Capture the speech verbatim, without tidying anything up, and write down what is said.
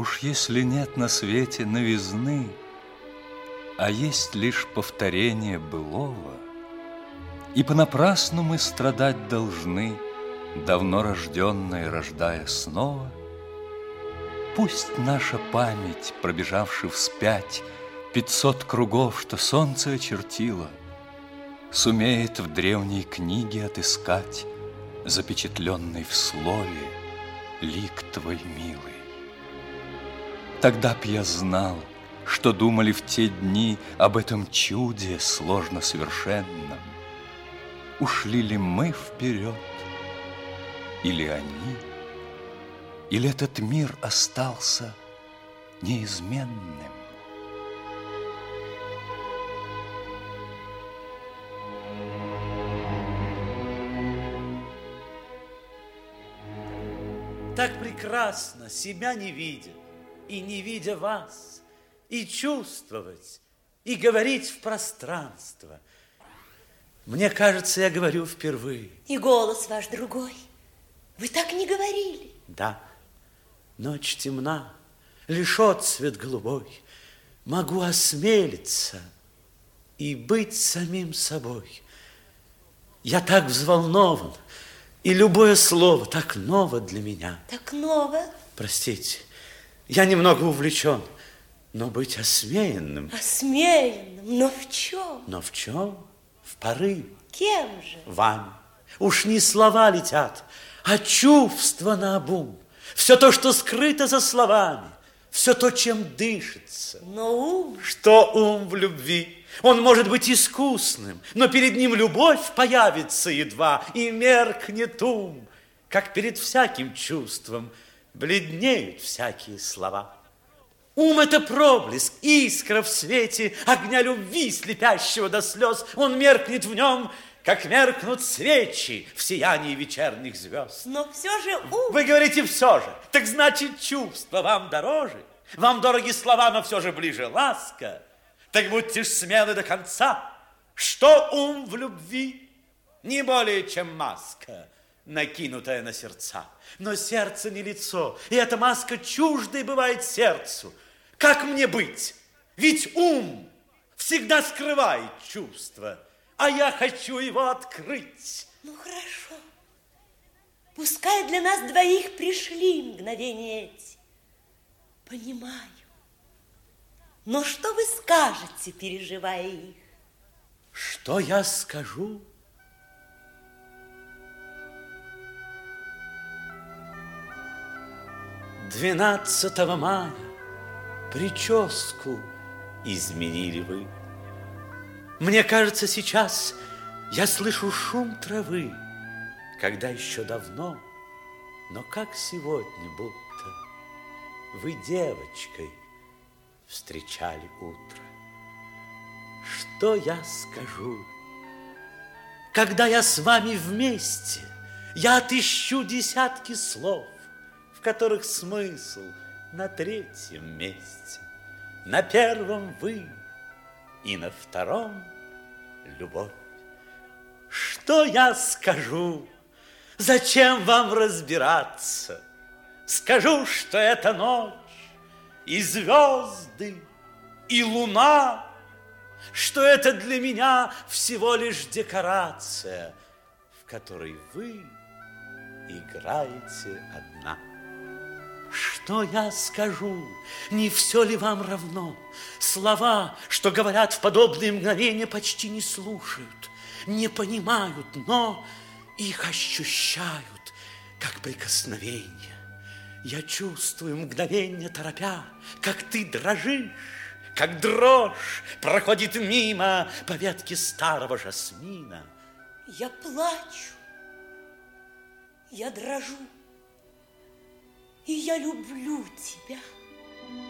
Уж если нет на свете новизны, а есть лишь повторение былого, и понапрасну мы страдать должны, давно рожденные рождая снова, пусть наша память, пробежавши вспять пятьсот кругов, что солнце очертило, сумеет в древней книге отыскать запечатленный в слове лик твой милый. Тогда б я знал, что думали в те дни об этом чуде сложно совершенном. Ушли ли мы вперед, или они, или этот мир остался неизменным? Так прекрасно себя не видя и не видя вас, и чувствовать, и говорить в пространство. Мне кажется, я говорю впервые. И голос ваш другой. Вы так не говорили. Да, ночь темна, лишь отцвет голубой. Могу осмелиться и быть самим собой. Я так взволнован, и любое слово так ново для меня. Так ново? Простите, я немного увлечен, но быть осмеянным... Осмеянным? Но в чем? Но в чем? В порыве. Кем же? Вами. Уж не слова летят, а чувства наобум. Все то, что скрыто за словами, все то, чем дышится. Но ум... Что ум в любви? Он может быть искусным, но перед ним любовь появится едва, и меркнет ум, как перед всяким чувством бледнеют всякие слова. Ум – это проблеск, искра в свете огня любви, слепящего до слез. Он меркнет в нем, как меркнут свечи в сиянии вечерних звезд. Но все же ум... Вы говорите «все же», так значит чувство вам дороже. Вам дороги слова, но все же ближе ласка. Так будьте ж смелы до конца. Что ум в любви? Не более, чем маска, накинутая на сердца. Но сердце не лицо, и эта маска чуждой бывает сердцу. Как мне быть? Ведь ум всегда скрывает чувства, а я хочу его открыть. Ну, хорошо. Пускай для нас двоих пришли мгновения эти. Понимаю. Но что вы скажете, переживая их? Что я скажу? Двенадцатого мая прическу изменили вы. Мне кажется, сейчас я слышу шум травы, когда еще давно, но как сегодня будто вы девочкой встречали утро. Что я скажу? Когда я с вами вместе, я отыщу десятки слов, в которых смысл на третьем месте, на первом вы и на втором любовь. Что я скажу? Зачем вам разбираться? Скажу, что это ночь, и звезды, и луна, что это для меня всего лишь декорация, в которой вы играете одна. Что я скажу? Не все ли вам равно? Слова, что говорят в подобные мгновения, почти не слушают, не понимают, но их ощущают, как прикосновение. Я чувствую мгновенье торопя, как ты дрожишь, как дрожь проходит мимо по ветке старого жасмина. Я плачу, я дрожу, и я люблю тебя.